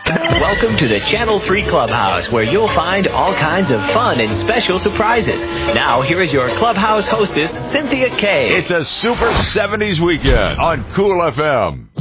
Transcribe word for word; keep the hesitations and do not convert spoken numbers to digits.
Welcome to the Channel three Clubhouse, where you'll find all kinds of fun and special surprises. Now, here is your Clubhouse hostess, Cynthia Kay. It's a Super seventies weekend on Cool F M.